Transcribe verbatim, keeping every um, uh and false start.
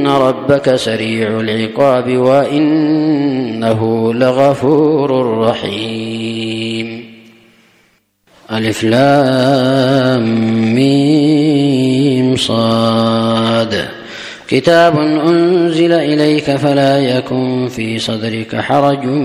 إن ربك سريع العقاب وإنه لغفور رحيم. ألف لام ميم صاد كتاب أنزل إليك فلا يكن في صدرك حرج